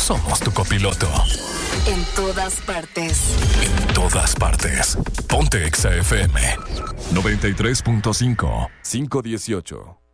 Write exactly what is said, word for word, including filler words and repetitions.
somos tu copiloto. En todas partes. En todas partes. Ponte Exa F M. noventa y tres punto cinco. cinco dieciocho.